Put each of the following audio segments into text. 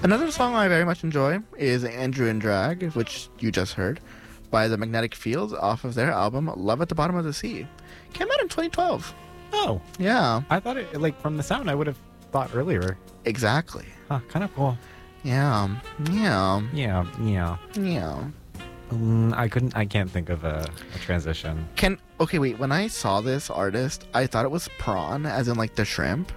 Another song I very much enjoy is Andrew and Drag, which you just heard, by the Magnetic Fields off of their album Love at the Bottom of the Sea. Came out in 2012. Oh, Yeah, I thought it, like, from the sound, I would have thought earlier. exactly. Huh, kind of cool. Yeah, yeah, Yeah. yeah. I can't think of a transition. Okay, wait, when I saw this artist, I thought it was prawn, as in like the shrimp.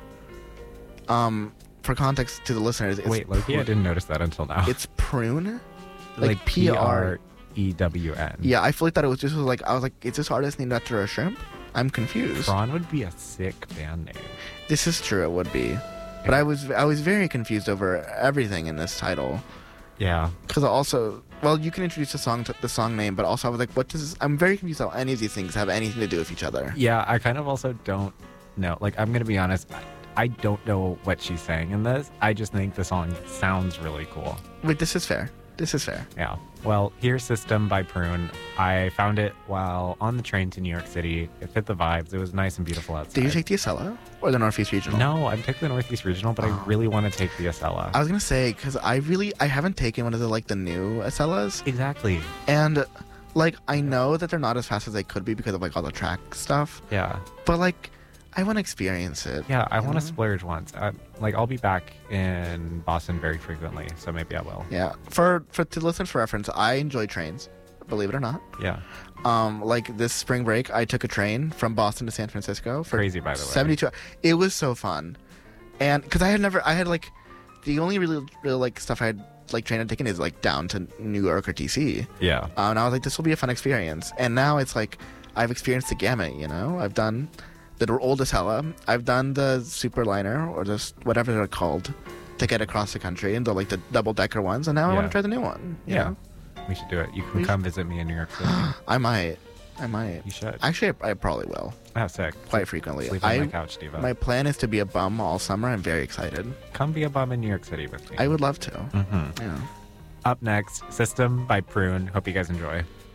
For context to the listeners, it's Wait, Loki, I didn't notice that until now. It's prune. like PR. PREWN. Yeah, I fully thought it was just like, I was like, is this artist named after a shrimp? I'm confused. Prawn would be a sick band name. This is true, it would be. But I was very confused over everything in this title. Yeah. Because also, well, you can introduce the song name, but also I was like, I'm very confused how any of these things have anything to do with each other. Yeah, I kind of also don't know. Like, I'm going to be honest, I don't know what she's saying in this. I just think the song sounds really cool. Wait, this is fair. This is fair. Yeah. Well, here's System by Prune. I found it while on the train to New York City. It fit the vibes. It was nice and beautiful outside. Did you take the Acela or the Northeast Regional? No, I took the Northeast Regional, but I really want to take the Acela. I was going to say, because I haven't taken one of the new Acelas. Exactly. And, like, I know that they're not as fast as they could be because of, like, all the track stuff. Yeah. But, like, I want to experience it. Yeah, I want to splurge once. I'll be back in Boston very frequently, so maybe I will. Yeah. To listen for reference, I enjoy trains, believe it or not. Yeah. Like this spring break, I took a train from Boston to San Francisco for Crazy, by the way. 72. It was so fun, and because I had like the only really like stuff I had like train I'd taken is like down to New York or DC. Yeah. And I was like, this will be a fun experience. And now it's like I've experienced the gamut. You know, I've done the old Acela, I've done the Superliner or just whatever they're called to get across the country, and the double decker ones. And now I want to try the new one. you Yeah. know? We should do it. You can come visit me in New York City. I might. You should. Actually, I probably will. Oh, sick. Quite frequently. Sleep on my couch, Diva. My plan is to be a bum all summer. I'm very excited. Come be a bum in New York City with me. I would love to. Mm-hmm. Yeah. Up next, System by Prune. Hope you guys enjoy.